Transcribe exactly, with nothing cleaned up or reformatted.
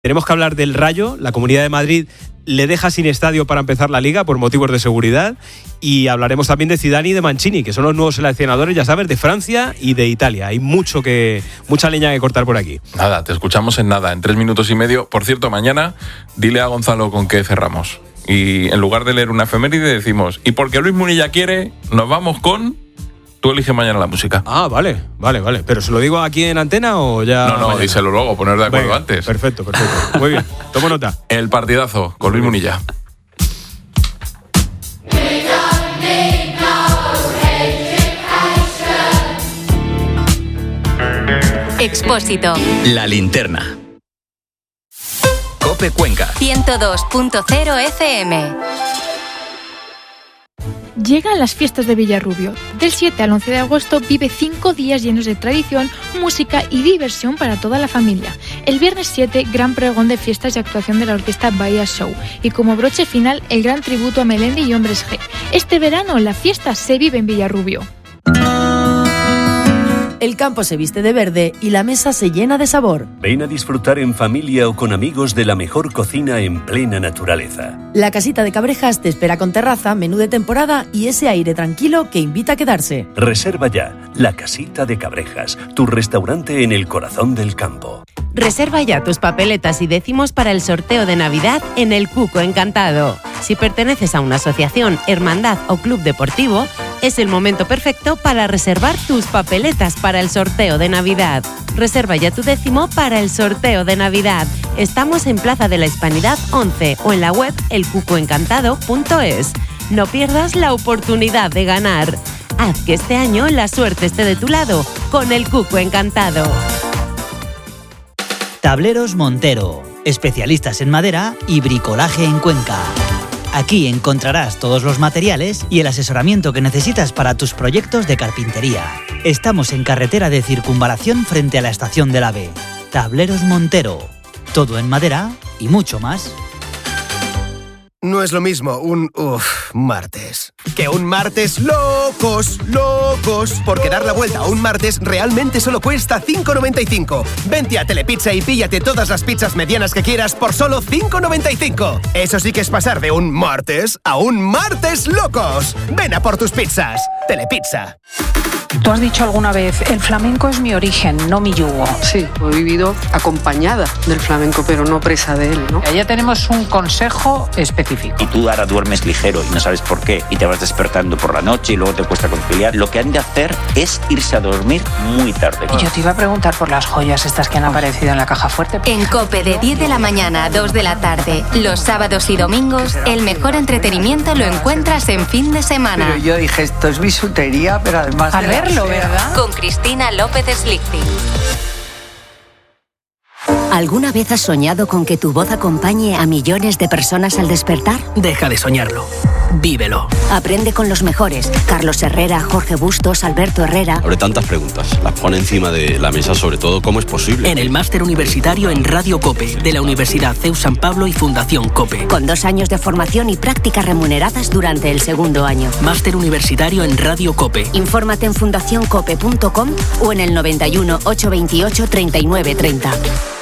Tenemos que hablar del Rayo. La Comunidad de Madrid le deja sin estadio para empezar la Liga por motivos de seguridad. Y hablaremos también de Zidane y de Mancini, que son los nuevos seleccionadores, ya sabes, de Francia y de Italia. Hay mucho que, mucha leña que cortar por aquí. Nada, te escuchamos en nada, en tres minutos y medio. Por cierto, mañana dile a Gonzalo con qué cerramos. Y en lugar de leer una efeméride decimos, y porque Luis Munilla quiere, nos vamos con... Tú eliges mañana la música. Ah, vale, vale, vale. ¿Pero se lo digo aquí en antena o ya...? No, no, mañana? Díselo luego, poner de acuerdo. Venga, antes. Perfecto, perfecto. Muy bien, tomo nota. El partidazo con Luis Munilla. Expósito. La linterna. Cope Cuenca. ciento dos punto cero F M. Llegan las fiestas de Villarrubio. Del siete al once de agosto vive cinco días llenos de tradición, música y diversión para toda la familia. El viernes siete, gran pregón de fiestas y actuación de la orquesta Bahía Show. Y como broche final, el gran tributo a Melendi y Hombres G. Este verano la fiesta se vive en Villarrubio. El campo se viste de verde y la mesa se llena de sabor. Ven a disfrutar en familia o con amigos de la mejor cocina en plena naturaleza. La casita de Cabrejas te espera con terraza, menú de temporada y ese aire tranquilo que invita a quedarse. Reserva ya La Casita de Cabrejas, tu restaurante en el corazón del campo. Reserva ya tus papeletas y décimos para el sorteo de Navidad en el Cuco Encantado. Si perteneces a una asociación, hermandad o club deportivo, es el momento perfecto para reservar tus papeletas para el sorteo de Navidad. Reserva ya tu décimo para el sorteo de Navidad. Estamos en Plaza de la Hispanidad once o en la web el cuco encantado punto es. No pierdas la oportunidad de ganar. Haz que este año la suerte esté de tu lado con el Cuco Encantado. Tableros Montero, especialistas en madera y bricolaje en Cuenca. Aquí encontrarás todos los materiales y el asesoramiento que necesitas para tus proyectos de carpintería. Estamos en carretera de circunvalación frente a la estación del AVE. Tableros Montero, todo en madera y mucho más. No es lo mismo un uff, martes que un martes locos, locos. Porque dar la vuelta a un martes realmente solo cuesta cinco noventa y cinco. Vente a Telepizza y píllate todas las pizzas medianas que quieras por solo cinco noventa y cinco. Eso sí que es pasar de un martes a un martes locos. Ven a por tus pizzas. Telepizza. Tú has dicho alguna vez, el flamenco es mi origen, no mi yugo. Sí, he vivido acompañada del flamenco, pero no presa de él, ¿no? Ya tenemos un consejo específico. Y tú ahora duermes ligero y no sabes por qué, y te vas despertando por la noche y luego te cuesta conciliar. Lo que han de hacer es irse a dormir muy tarde. Y yo te iba a preguntar por las joyas estas que han aparecido en la caja fuerte. En COPE de diez de la mañana a dos de la tarde, los sábados y domingos, el mejor entretenimiento lo encuentras en fin de semana. Pero yo dije, esto es bisutería, pero además... Al verlo, ¿verdad? Con Cristina López Slichting. ¿Alguna vez has soñado con que tu voz acompañe a millones de personas al despertar? Deja de soñarlo. Vívelo. Aprende con los mejores. Carlos Herrera, Jorge Bustos, Alberto Herrera. Abre tantas preguntas. Las pone encima de la mesa, sobre todo, ¿cómo es posible? En el máster universitario en Radio COPE, de la Universidad C E U San Pablo y Fundación COPE. Con dos años de formación y prácticas remuneradas durante el segundo año. Máster universitario en Radio COPE. Infórmate en fundación cope punto com o en el noventa y uno, ochocientos veintiocho, treinta y nueve treinta.